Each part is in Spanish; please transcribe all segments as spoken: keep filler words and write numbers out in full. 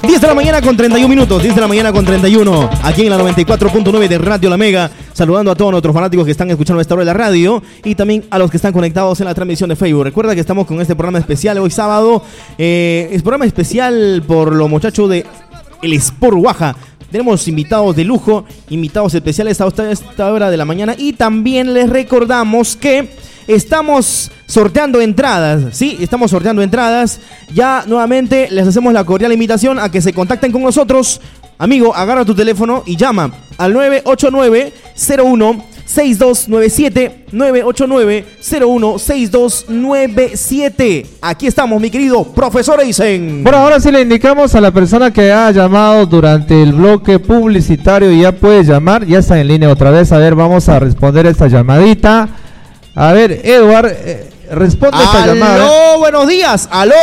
diez de la mañana con treinta y un minutos, diez de la mañana con treinta y uno, aquí en la noventa y cuatro punto nueve de Radio La Mega, saludando a todos nuestros fanáticos que están escuchando esta hora de la radio y también a los que están conectados en la transmisión de Facebook. Recuerda que estamos con este programa especial hoy sábado, eh, es programa especial por los muchachos de El Sport Guaja. Tenemos invitados de lujo, invitados especiales a esta hora de la mañana y también les recordamos que estamos sorteando entradas, sí, estamos sorteando entradas. Ya nuevamente les hacemos la cordial invitación a que se contacten con nosotros. Amigo, agarra tu teléfono y llama al nueve ocho nueve, cero uno, seis dos nueve siete, nueve ocho nueve, cero uno, seis dos nueve siete. Aquí estamos, mi querido profesor Eisen. Bueno, ahora sí le indicamos a la persona que ha llamado durante el bloque publicitario y ya puede llamar, ya está en línea otra vez. A ver, vamos a responder esta llamadita. A ver, Edward, eh, responde ¡Aló, esta llamada. ¡Aló, buenos días! ¡Aló!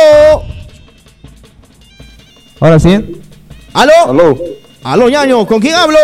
Ahora sí. ¡Aló! Aló. ¡Aló, ñaño! ¿Con quién hablo?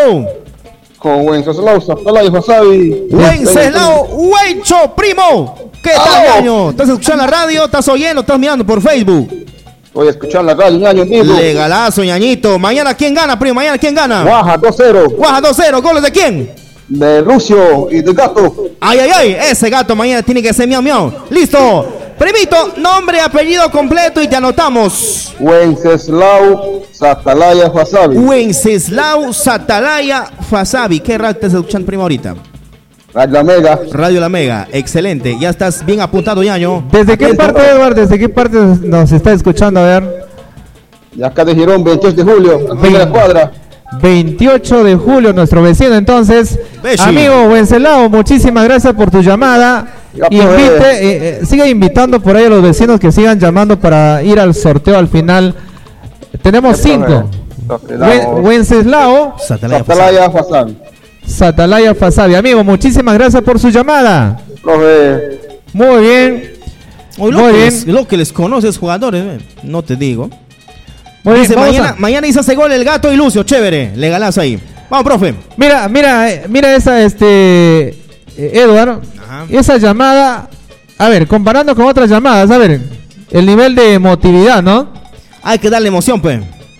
Con Wenceslao Zapalaya Fasabi. ¡Wenceslao Huencho, primo! ¿Qué tal, ¡Aló! ñaño? ¿Estás escuchando la radio? ¿Estás oyendo? ¿Estás mirando por Facebook? Voy a escuchar la radio, ñaño, tío. Legalazo, ñañito. ¿Mañana quién gana, primo? ¿Mañana quién gana? Guaja, dos cero. Guaja dos cero. ¿Goles de quién? De Lucio y de Gato. Ay, ay, ay, ese gato mañana tiene que ser miau, miau. Listo. Primito, nombre, apellido completo y te anotamos. Wenceslao Zapalaya Fasabi. Wenceslao Zatalaya Fasabi. ¿Qué radio estás escuchando, primo, ahorita? Radio La Mega. Radio La Mega, excelente. Ya estás bien apuntado, ñaño. ¿Desde qué Atento. parte, Edward? ¿Desde qué parte nos está escuchando? A ver. Y acá de Girón, veintiocho de julio. Aquí de la cuadra. veintiocho de julio, nuestro vecino. Entonces, Beshi. amigo Wenceslao, muchísimas gracias por tu llamada. Ya, pues, Invite, eh, eh, siga invitando por ahí a los vecinos que sigan llamando para ir al sorteo al final. Tenemos Ya, cinco. pues, eh, Wen- Wenceslao Zatalaya Fasabi. Zapalaya Fasabi. Zatalaya Fasabi. Amigo, muchísimas gracias por su llamada. Profe, Muy bien. Hoy lo, Muy que bien. les, lo que les conoces, jugadores, eh, no te digo. Muy bien, Dice, vamos mañana, a- mañana hizo ese gol el gato y Lucio, chévere, le galazo ahí. Vamos, profe. Mira, mira, eh, mira esa, este, eh, Edward, Ajá. esa llamada, a ver, comparando con otras llamadas, a ver, el nivel de emotividad, ¿no? Hay que darle emoción, pues.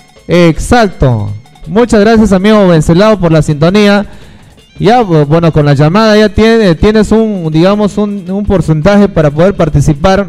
Exacto. Muchas gracias, amigo Wenceslao, por la sintonía. Ya, bu- bueno, con la llamada ya tiene, tienes un, digamos, un, un porcentaje para poder participar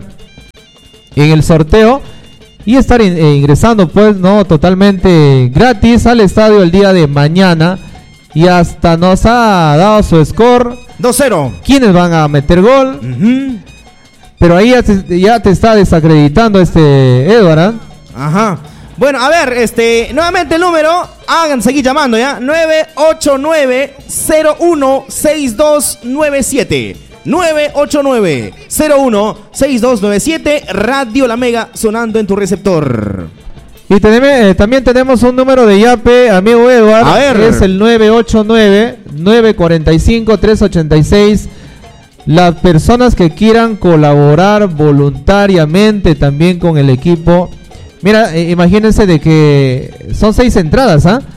en el sorteo y estar in- eh, ingresando, pues, no, totalmente gratis al estadio el día de mañana. Y hasta nos ha dado su score, dos cero. quiénes van a meter gol, Ujú. pero ahí ya te, ya te está desacreditando este Edward, ¿ah? Ajá. Bueno, a ver, este, nuevamente el número, hagan seguir llamando, ¿ya? nueve ocho nueve, cero uno, seis dos nueve siete. nueve ocho nueve, cero uno, seis dos nueve siete. Radio La Mega sonando en tu receptor. Y tenemos, eh, también tenemos un número de Yape, amigo Edward. A ver. Es el nueve ocho nueve, nueve cuatro cinco, tres ocho seis. Las personas que quieran colaborar voluntariamente también con el equipo. Mira, eh, imagínense de que son seis entradas, ¿ah?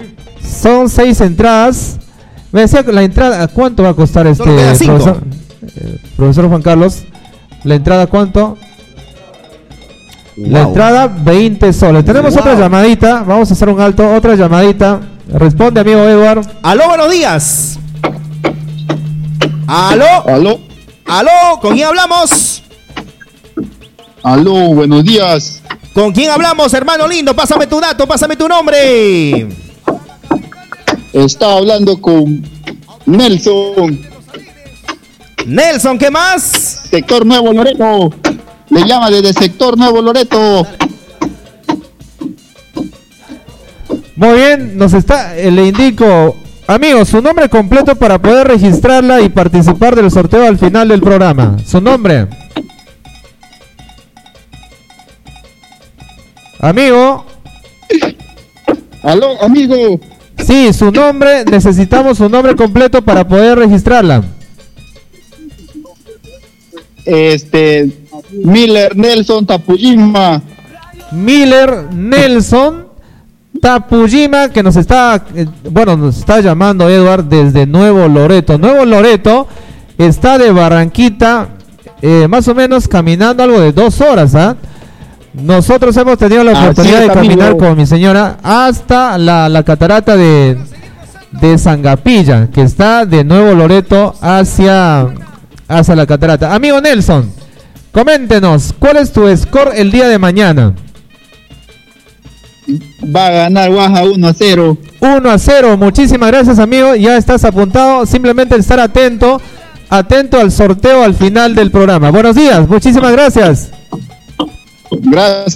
Son seis entradas. Me decía que la entrada, ¿cuánto va a costar este Solo queda cinco. profesor? Eh, profesor Juan Carlos, ¿la entrada cuánto? La Wow. entrada veinte soles. Tenemos Wow. otra llamadita. Vamos a hacer un alto. Otra llamadita. Responde, amigo Edward. Aló, buenos días. Aló, Aló, aló, ¿con quién hablamos? aló, buenos días. ¿Con quién hablamos, hermano lindo? Pásame tu dato, pásame tu nombre. Está hablando con Nelson, Nelson, ¿qué más? sector Nuevo Loreto. Le llama desde sector Nuevo Loreto. Muy bien, nos está, eh, le indico, amigo, su nombre completo para poder registrarla y participar del sorteo al final del programa. Su nombre. Amigo, Aló, amigo. sí, su nombre, necesitamos su nombre completo para poder registrarla. Este, Miller Nelson Tapujima. Miller Nelson Tapujima, que nos está, eh, bueno, nos está llamando Edward desde Nuevo Loreto. Nuevo Loreto está de Barranquita, eh, más o menos caminando algo de dos horas, ¿ah? Nosotros hemos tenido la Así oportunidad es, de caminar amigo. con mi señora hasta la, la catarata de, de Sangapilla, que está de Nuevo Loreto hacia, hacia la catarata. Amigo Nelson, coméntenos, ¿cuál es tu score el día de mañana? Va a ganar Guaja uno a cero. uno a cero, muchísimas gracias, amigo. Ya estás apuntado, simplemente estar atento, atento al sorteo al final del programa. Buenos días, muchísimas gracias. Gracias.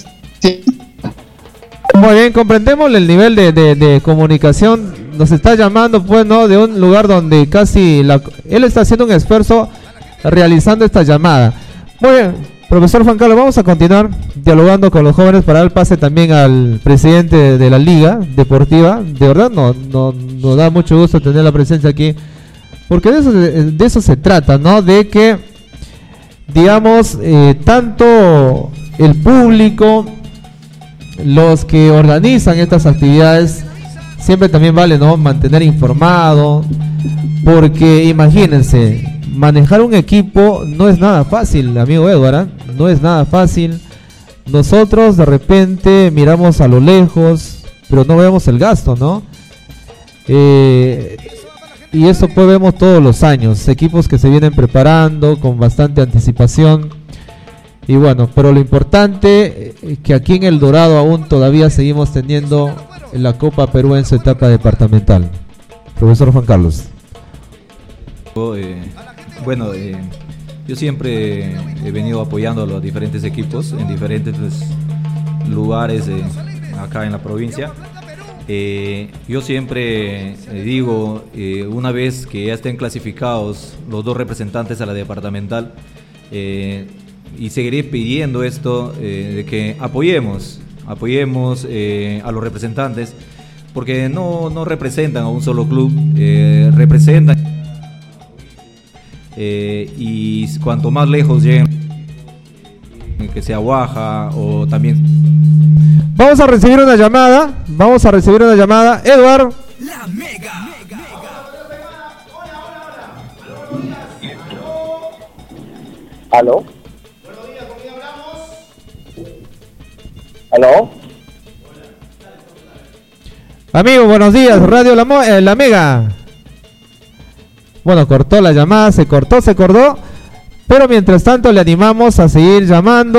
Muy bien, comprendemos el nivel de, de, de comunicación. Nos está llamando, pues, ¿no? De un lugar donde casi la, él está haciendo un esfuerzo realizando esta llamada. Muy bien, profesor Juan Carlos, vamos a continuar dialogando con los jóvenes para dar pase también al presidente de, de la Liga Deportiva. De verdad, no, no, nos da mucho gusto tener la presencia aquí, porque de eso, de eso se trata, ¿no? De que, digamos, eh, tanto el público, los que organizan estas actividades, siempre también vale, ¿no?, mantener informado, porque imagínense, manejar un equipo no es nada fácil, amigo Edward, ¿eh? No es nada fácil. Nosotros de repente miramos a lo lejos, pero no vemos el gasto, ¿no? Eh, y eso pues vemos todos los años, equipos que se vienen preparando con bastante anticipación. Y bueno, pero lo importante es que aquí en El Dorado aún todavía seguimos teniendo la Copa Perú en su etapa departamental. Profesor Juan Carlos. Eh, bueno, eh, yo siempre he venido apoyando a los diferentes equipos en diferentes pues, lugares eh, acá en la provincia. Eh, yo siempre eh, digo, eh, una vez que ya estén clasificados los dos representantes a la departamental, eh, y seguiré pidiendo esto, eh, de que apoyemos, apoyemos eh, a los representantes, porque no, no representan a un solo club, eh, representan, eh, y cuanto más lejos lleguen, que sea Guaja o también... Vamos a recibir una llamada, vamos a recibir una llamada. Edward. La Mega. ¿Aló? ¿Aló? Amigo, buenos días, Radio La, Mo- eh, La Mega. Bueno, cortó la llamada, se cortó, se cortó. Pero mientras tanto le animamos a seguir llamando.